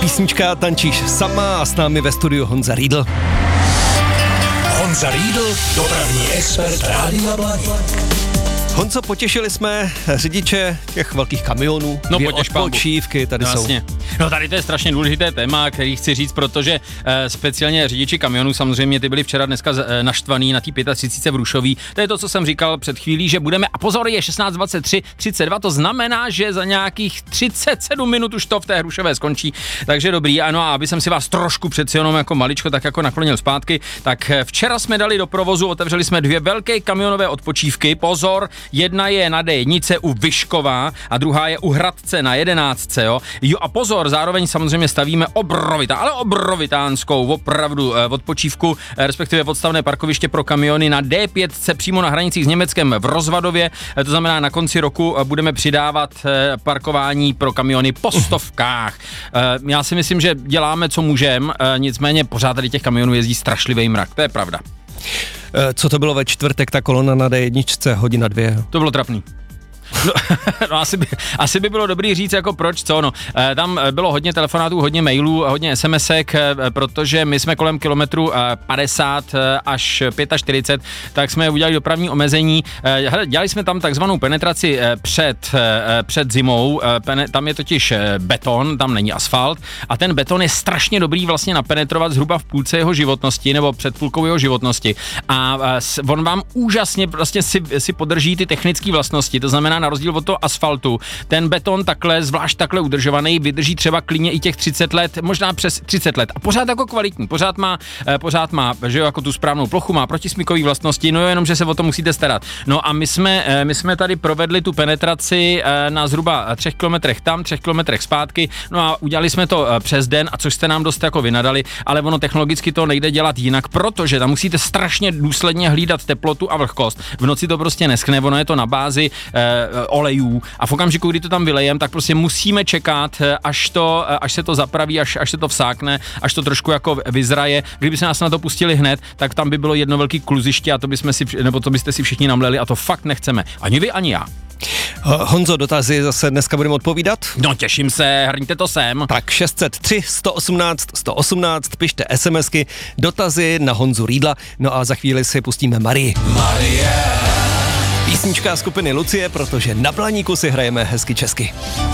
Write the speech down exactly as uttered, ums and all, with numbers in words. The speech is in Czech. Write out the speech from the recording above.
Písnička Tančíš sama a s námi ve studiu Honza Riedl. Honza Riedl, dopravní expert Rádia Blaník. Honzo, potěšili jsme řidiče těch velkých kamionů, no, dvě odpočívky tady no, jsou. Jasně. No tady to je strašně důležité téma, který chci říct, protože e, speciálně řidiči kamionů, samozřejmě ty byli včera dneska e, naštvaný na té třicet pět v Rušový. To je to, co jsem říkal před chvílí, že budeme, a pozor, je šestnáct dvacet tři třicet dva, to znamená, že za nějakých třicet sedm minut už to v té Hrušové skončí, takže dobrý, ano, a aby jsem si vás trošku přeci jenom jako maličko tak jako naklonil zpátky, tak včera jsme dali do provozu, otevřeli jsme dvě velké kamionové odpočívky, pozor, jedna je na dé jedna u Vyškova a druhá je u Hradce na jedenáct, jo. Jo a pozor, zároveň samozřejmě stavíme obrovitá, ale obrovitánskou opravdu eh, odpočívku, eh, respektive odstavné parkoviště pro kamiony na dé pět přímo na hranicích s Německem v Rozvadově, eh, to znamená na konci roku eh, budeme přidávat eh, parkování pro kamiony po stovkách. Eh, já si myslím, že děláme, co můžeme, eh, nicméně pořád tady těch kamionů jezdí strašlivý mrak, to je pravda. Co to bylo ve čtvrtek, ta kolona na dé jedna, hodina dvě? To bylo trapný. No, no asi, by, asi by bylo dobrý říct, jako proč, co, no. E, tam bylo hodně telefonátů, hodně mailů, hodně SMSek, e, protože my jsme kolem kilometru e, padesát až čtyřicet pět, tak jsme udělali dopravní omezení. E, hele, dělali jsme tam takzvanou penetraci e, před, e, před zimou, e, pene, tam je totiž e, beton, tam není asfalt a ten beton je strašně dobrý vlastně napenetrovat zhruba v půlce jeho životnosti, nebo před půlkou jeho životnosti. A e, on vám úžasně prostě si, si podrží ty technické vlastnosti, to znamená na rozdíl od toho asfaltu, ten beton takhle, zvlášť takhle udržovaný, vydrží třeba klidně i těch třicet let, možná přes třicet let a pořád jako kvalitní, pořád má, pořád má, že jo, jako tu správnou plochu, má protismykový vlastnosti, no jo, jenom, že se o to musíte starat. No a my jsme, my jsme tady provedli tu penetraci na zhruba třech kilometrech tam, třech kilometrech zpátky, no a udělali jsme to přes den, a což jste nám dost jako vynadali, ale ono technologicky to nejde dělat jinak, protože tam musíte strašně důsledně hlídat teplotu a vlhkost. V noci to prostě neschne, ono je to na bázi eh, olejů a v okamžiku, kdy to tam vylejem, tak prostě musíme čekat, až to, až se to zapraví, až, až se to vsákne, až to trošku jako vyzraje. Kdyby se nás na to pustili hned, tak tam by bylo jedno velký kluziště a to bychom si, nebo to byste si všichni namleli a to fakt nechceme. Ani vy, ani já. Honzo, dotazy zase dneska budeme odpovídat? No těším se, hrňte to sem. Tak šest set tři sto osmnáct sto osmnáct, pište SMSky, dotazy na Honzu Riedla, no a za chvíli si pustíme Marii. Marie. Písnička skupiny Lucie, protože na Blaníku si hrajeme hezky česky.